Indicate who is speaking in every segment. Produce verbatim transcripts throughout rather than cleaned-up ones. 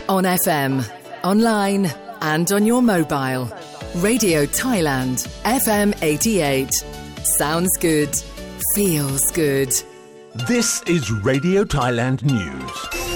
Speaker 1: On เอฟ เอ็ม, online and on your mobile. Radio Thailand, เอฟ เอ็ม eighty-eight. Sounds good. Feels good.
Speaker 2: This is Radio Thailand News.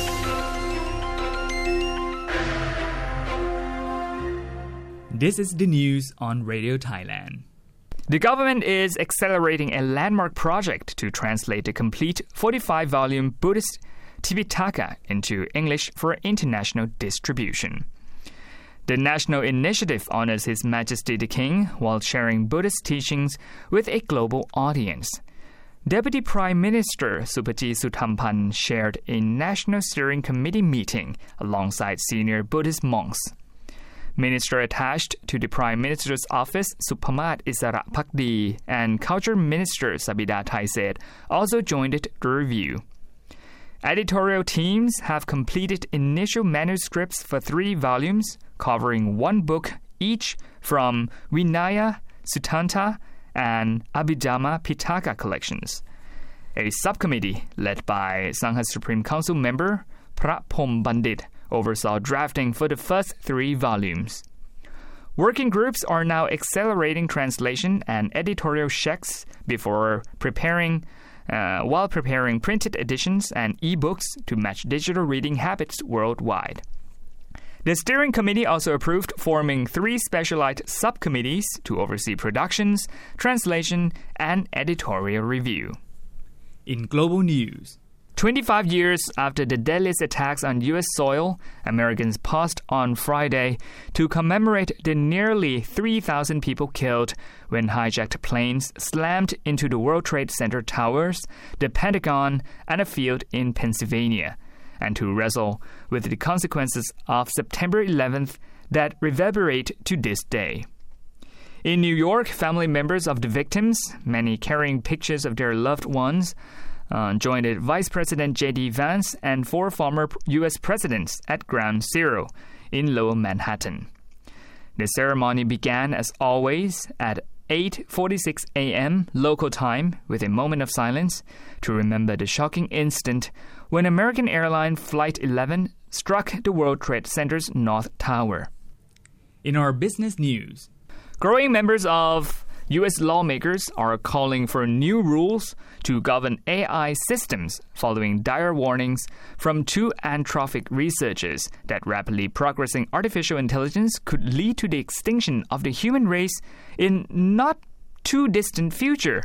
Speaker 3: This is the news on Radio Thailand. The government is accelerating a landmark project to translate the complete forty-five volume Buddhist Tipitaka into English for international distribution. The national initiative honors His Majesty the King while sharing Buddhist teachings with a global audience. Deputy Prime Minister Supajit Suthampan shared a National Steering Committee meeting alongside senior Buddhist monks. Minister attached to the Prime Minister's office Supamat Isara Phakdi and Culture Minister Sabida Thaiset also joined the review. Editorial teams have completed initial manuscripts for three volumes covering one book each from Vinaya, Suttanta, and Abhidhamma Pitaka collections. A subcommittee led by Sangha Supreme Council member Prapom Bandit oversaw drafting for the first three volumes. Working groups are now accelerating translation and editorial checks before preparing uh, while preparing printed editions and e-books to match digital reading habits worldwide. The steering committee also approved forming three specialized subcommittees to oversee productions, translation, and editorial review. In global news, twenty-five years after the deadliest attacks on U S soil, Americans paused on Friday to commemorate the nearly three thousand people killed when hijacked planes slammed into the World Trade Center towers, the Pentagon, and a field in Pennsylvania, and to wrestle with the consequences of September eleventh that reverberate to this day. In New York, family members of the victims, many carrying pictures of their loved ones, Uh, joined Vice President J D Vance and four former U S presidents at Ground Zero in Lower Manhattan. The ceremony began as always at eight forty-six a.m. local time with a moment of silence to remember the shocking instant when American airline Flight eleven struck the World Trade Center's North Tower. In our business news, growing members of U S lawmakers are calling for new rules to govern A I systems following dire warnings from two Anthropic researchers that rapidly progressing artificial intelligence could lead to the extinction of the human race in not too distant future.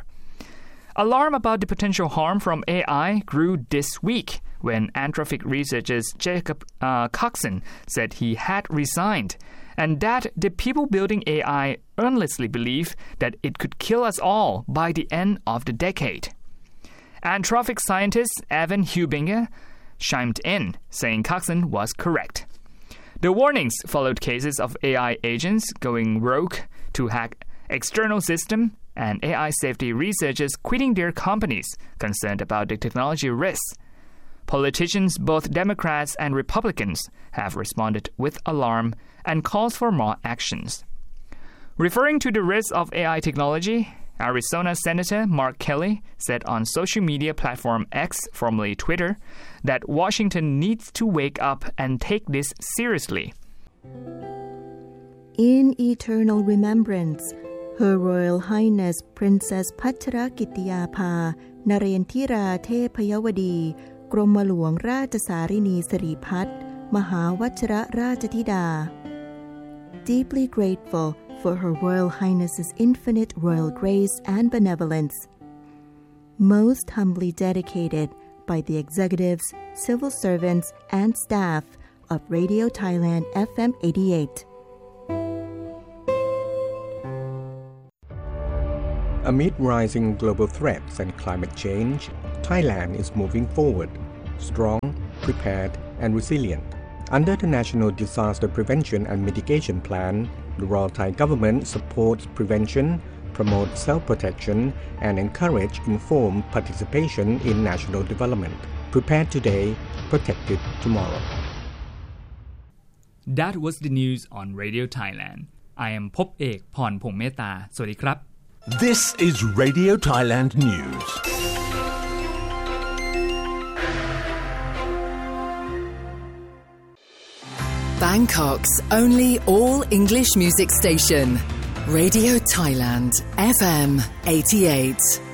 Speaker 3: Alarm about the potential harm from A I grew this week when Anthropic researchers Jacob uh, Coxon said he had resigned, and that the people building A I earnestly believe that it could kill us all by the end of the decade. Anthropic scientist Evan Hubinger chimed in, saying Coxon was correct. The warnings followed cases of A I agents going rogue to hack external systems and A I safety researchers quitting their companies concerned about the technology risks. Politicians, both Democrats and Republicans, have responded with alarm and calls for more actions. Referring to the risks of A I technology, Arizona Senator Mark Kelly said on social media platform X, formerly Twitter, that Washington needs to wake up and take this seriously.
Speaker 4: In eternal remembrance, Her Royal Highness Princess Pachrakitiyapha Narendra Thepayawadi กรมหลวงราชสารินีสิริพัฒน์มหาวชิรราชธิดา Deeply grateful for Her Royal Highness's infinite royal grace and benevolence. Most humbly dedicated by the executives, civil servants, and staff of Radio Thailand เอฟ เอ็ม eighty-eight.
Speaker 5: Amid rising global threats and climate change, Thailand is moving forward, strong, prepared, and resilient. Under the National Disaster Prevention and Mitigation Plan, the Royal Thai Government supports prevention, promotes self-protection, and encourages informed participation in national development. Prepared today, protected tomorrow.
Speaker 3: That was the news on Radio Thailand. I am Pop Ek Phorn Phongmeta. สวัสดีครับ
Speaker 2: This is Radio Thailand News.
Speaker 1: Bangkok's only all-English music station, Radio Thailand, F M eighty-eight.